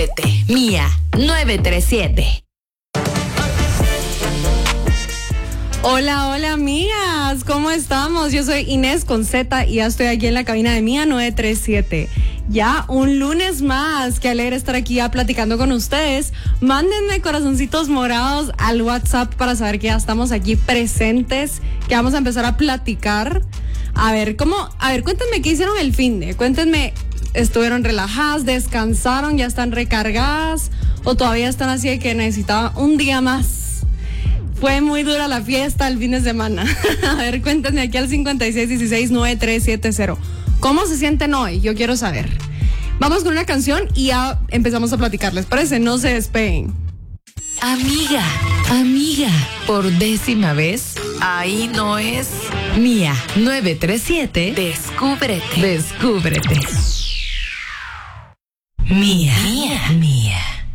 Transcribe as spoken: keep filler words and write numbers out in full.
Mía nueve tres siete. Hola, hola amigas, ¿cómo estamos? Yo soy Inés con Z y ya estoy aquí en la cabina de Mía nueve tres siete. Ya un lunes más, qué alegre estar aquí ya platicando con ustedes. Mándenme corazoncitos morados al WhatsApp para saber que ya estamos aquí presentes, que vamos a empezar a platicar. A ver, ¿cómo? A ver, cuéntenme qué hicieron el fin de, cuéntenme, ¿estuvieron relajadas, descansaron, ya están recargadas o todavía están así de que necesitaban un día más? Fue muy dura la fiesta el fin de semana. A ver, cuéntenme aquí al cincuenta y seis dieciséis noventa y tres setenta. ¿Cómo se sienten hoy? Yo quiero saber. Vamos con una canción y ya empezamos a platicar. ¿Les parece? No se despeguen. Amiga, amiga, por décima vez, ahí no es Mía nueve tres siete. Descúbrete, descúbrete. Mía, mía, mía.